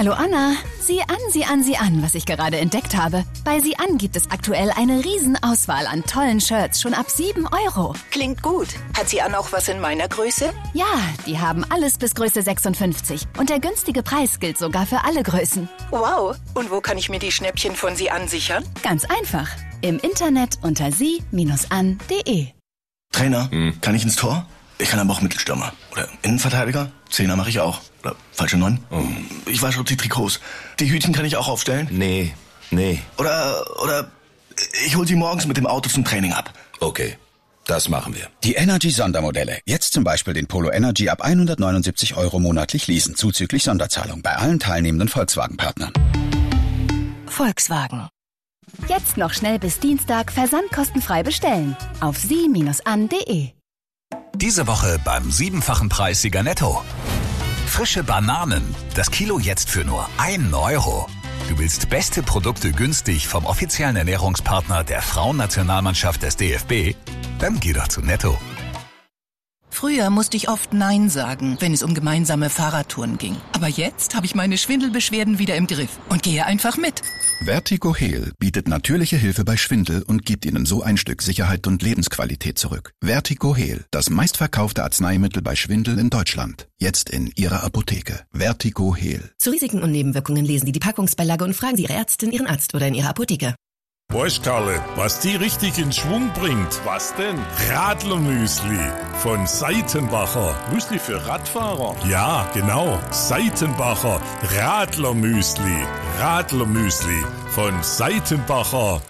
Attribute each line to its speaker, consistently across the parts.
Speaker 1: Hallo Anna. Sieh an, was ich gerade entdeckt habe. Bei Sieh an gibt es aktuell eine Riesenauswahl an tollen Shirts schon ab 7 €.
Speaker 2: Klingt gut. Hat Sieh an auch was in meiner Größe?
Speaker 1: Ja, die haben alles bis Größe 56. Und der günstige Preis gilt sogar für alle Größen.
Speaker 2: Wow. Und wo kann ich mir die Schnäppchen von Sieh an sichern?
Speaker 1: Ganz einfach. Im Internet unter sie-an.de.
Speaker 3: Trainer, kann ich ins Tor? Ich kann aber auch Mittelstürmer. Oder Innenverteidiger? Zehner mache ich auch. Oder falsche 9? Ich wasche die Trikots. Die Hütchen kann ich auch aufstellen?
Speaker 4: Nee.
Speaker 3: Oder ich hol sie morgens mit dem Auto zum Training ab.
Speaker 4: Okay, das machen wir.
Speaker 5: Die Energy-Sondermodelle. Jetzt zum Beispiel den Polo Energy ab 179 € monatlich leasen, zuzüglich Sonderzahlung bei allen teilnehmenden Volkswagen-Partnern.
Speaker 1: Volkswagen. Jetzt noch schnell bis Dienstag versandkostenfrei bestellen. Auf sie-an.de.
Speaker 6: Diese Woche beim 7-fachen Preissieger Netto. Frische Bananen. Das Kilo jetzt für nur 1 €. Du willst beste Produkte günstig vom offiziellen Ernährungspartner der Frauennationalmannschaft des DFB? Dann geh doch zu Netto.
Speaker 7: Früher musste ich oft Nein sagen, wenn es um gemeinsame Fahrradtouren ging. Aber jetzt habe ich meine Schwindelbeschwerden wieder im Griff und gehe einfach mit.
Speaker 5: Vertigo Heal bietet natürliche Hilfe bei Schwindel und gibt Ihnen so ein Stück Sicherheit und Lebensqualität zurück. Vertigo Heal, das meistverkaufte Arzneimittel bei Schwindel in Deutschland. Jetzt in Ihrer Apotheke. Vertigo Heal.
Speaker 8: Zu Risiken und Nebenwirkungen lesen Sie die Packungsbeilage und fragen Sie Ihre Ärztin, Ihren Arzt oder in Ihrer Apotheke.
Speaker 9: Weißt Karle, was die richtig in Schwung bringt? Was denn? Radlermüsli von Seitenbacher. Müsli für Radfahrer? Ja, genau. Seitenbacher Radlermüsli. Radlermüsli von Seitenbacher.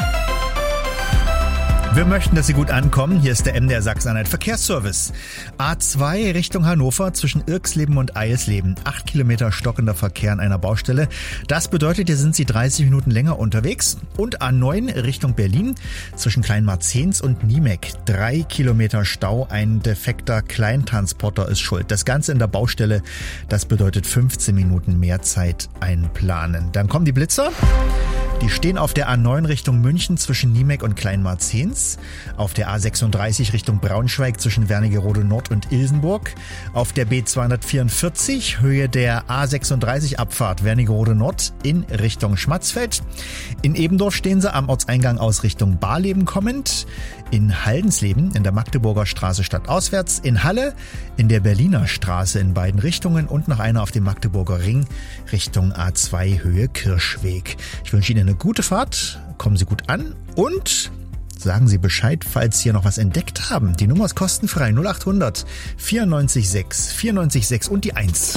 Speaker 10: Wir möchten, dass Sie gut ankommen. Hier ist der MDR Sachsen-Anhalt Verkehrsservice. A2 Richtung Hannover zwischen Irxleben und Eisleben. 8 Kilometer stockender Verkehr an einer Baustelle. Das bedeutet, hier sind Sie 30 Minuten länger unterwegs. Und A9 Richtung Berlin zwischen Kleinmarzens und Niemek. 3 Kilometer Stau. Ein defekter Kleintransporter ist schuld. Das Ganze in der Baustelle. Das bedeutet 15 Minuten mehr Zeit einplanen. Dann kommen die Blitzer. Die stehen auf der A9 Richtung München zwischen Niemek und Kleinmarzens, auf der A36 Richtung Braunschweig zwischen Wernigerode Nord und Ilsenburg, auf der B244 Höhe der A36 Abfahrt Wernigerode Nord in Richtung Schmatzfeld. In Ebendorf stehen sie am Ortseingang aus Richtung Barleben kommend, in Haldensleben in der Magdeburger Straße stadtauswärts, in Halle in der Berliner Straße in beiden Richtungen und noch einer auf dem Magdeburger Ring Richtung A2 Höhe Kirschweg. Ich wünsche Ihnen eine gute Fahrt, kommen Sie gut an und sagen Sie Bescheid, falls Sie hier noch was entdeckt haben. Die Nummer ist kostenfrei 0800 94 6 94 6 und die 1.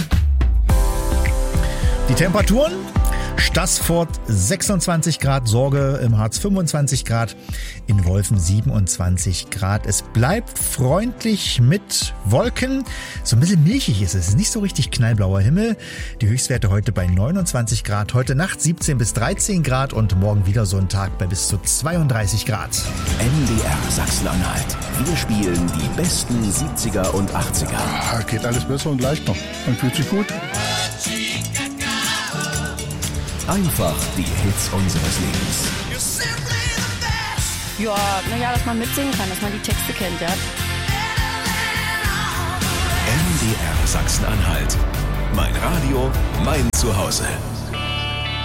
Speaker 10: Die Temperaturen? Stassfurt 26 Grad, Sorge im Harz 25 Grad, in Wolfen 27 Grad. Es bleibt freundlich mit Wolken. So ein bisschen milchig ist es. Es ist nicht so richtig knallblauer Himmel. Die Höchstwerte heute bei 29 Grad, heute Nacht 17 bis 13 Grad und morgen wieder so ein Tag bei bis zu 32 Grad.
Speaker 4: MDR Sachsen-Anhalt. Wir spielen die besten 70er und 80er.
Speaker 11: Geht alles besser und leichter. Man fühlt sich gut.
Speaker 4: Einfach die Hits unseres Lebens.
Speaker 12: Ja, dass man mitsingen kann, dass man die Texte kennt, ja.
Speaker 4: MDR Sachsen-Anhalt. Mein Radio, mein Zuhause.